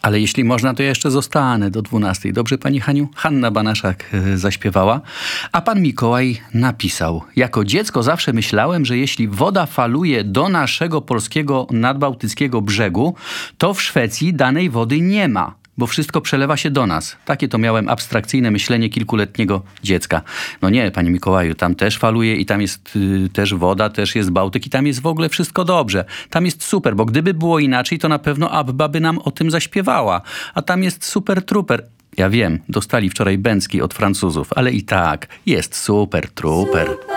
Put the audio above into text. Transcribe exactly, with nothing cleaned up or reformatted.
Ale jeśli można, to ja jeszcze zostanę do dwunastej. Dobrze, pani Haniu? Hanna Banaszak e, zaśpiewała. A pan Mikołaj napisał: jako dziecko zawsze myślałem, że jeśli woda faluje do naszego polskiego nadbałtyckiego brzegu, to w Szwecji danej wody nie ma, bo wszystko przelewa się do nas. Takie to miałem abstrakcyjne myślenie kilkuletniego dziecka. No nie, panie Mikołaju, tam też faluje i tam jest y, też woda, też jest Bałtyk i tam jest w ogóle wszystko dobrze. Tam jest super, bo gdyby było inaczej, to na pewno Abba by nam o tym zaśpiewała. A tam jest super truper. Ja wiem, dostali wczoraj bęcki od Francuzów, ale i tak jest super truper.